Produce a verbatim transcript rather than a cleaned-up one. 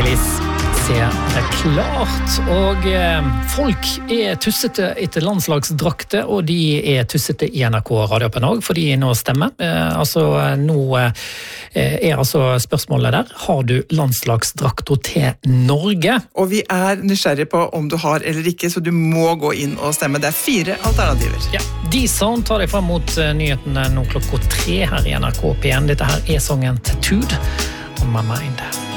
Marie-Lis ser det klart, og eh, folk er tussete etter landslagsdrakter, og de er tussete i N R K radioappen også, fordi nå stemmer. Eh, altså, nå eh, er altså spørsmålet der, har du landslagsdrakter til Norge? Og vi er nysgjerrige på om du har eller ikke, så du må gå inn og stemme. Det er fire alternativer. Ja, D-Sound tar deg frem mot nyhetene nå klokka tre her i N R K P en. Dette her er sangen Tattooed on My Mind.